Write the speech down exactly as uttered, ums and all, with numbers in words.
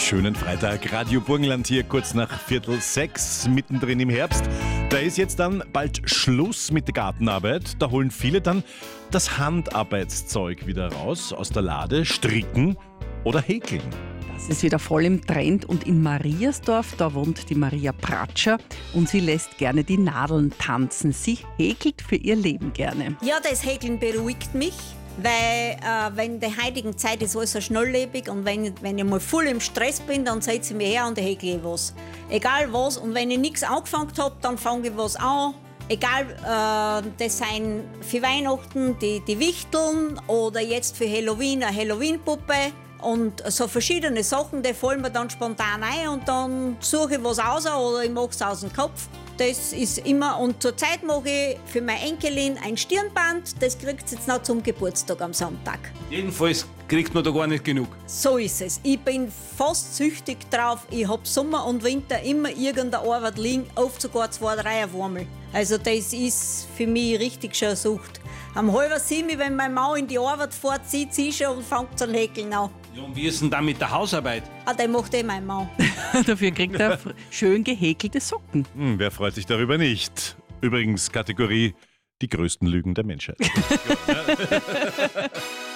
Schönen Freitag, Radio Burgenland hier, kurz nach Viertel sechs, mittendrin im Herbst. Da ist jetzt dann bald Schluss mit der Gartenarbeit. Da holen viele dann das Handarbeitszeug wieder raus aus der Lade, stricken oder häkeln. Das ist wieder voll im Trend und in Mariasdorf, da wohnt die Maria Pratscher und sie lässt gerne die Nadeln tanzen. Sie häkelt für ihr Leben gerne. Ja, das Häkeln beruhigt mich, weil äh, wenn die heutigen Zeit ist alles so schnelllebig und wenn, wenn ich mal voll im Stress bin, dann setze ich mich her und häkle ich was. Egal was, und wenn ich nichts angefangen habe, dann fange ich was an. Egal, äh, das sind für Weihnachten die, die Wichteln oder jetzt für Halloween eine Halloween-Puppe. Und so verschiedene Sachen, die fallen mir dann spontan ein und dann suche ich was aus oder ich mache es aus dem Kopf. Das ist immer, und zurzeit mache ich für meine Enkelin ein Stirnband, das kriegt sie jetzt noch zum Geburtstag am Sonntag. Jedenfalls kriegt man da gar nicht genug. So ist es. Ich bin fast süchtig drauf. Ich habe Sommer und Winter immer irgendeine Arbeit liegen, oft sogar zwei, drei auf einmal. Also das ist für mich richtig schon eine Sucht. Am halben sieben, wenn mein Mann in die Arbeit fährt, zieht sie schon und fängt zum Häkeln an. Ja, und wie ist denn da mit der Hausarbeit? Ah, den macht eh mein Mann. Dafür kriegt er schön gehäkelte Socken. Hm, wer freut sich darüber nicht? Übrigens Kategorie die größten Lügen der Menschheit.